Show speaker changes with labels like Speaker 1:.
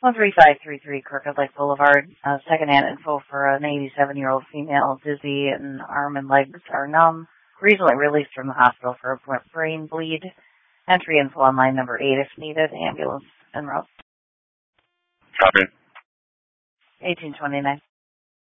Speaker 1: 13533 Crooked Lake Boulevard. Secondhand info for an 87-year-old female, dizzy and arm and legs are numb. Recently released from the hospital for a brain bleed. Entry info on line number 8 if needed. Ambulance en route.
Speaker 2: Copy.
Speaker 1: 1829.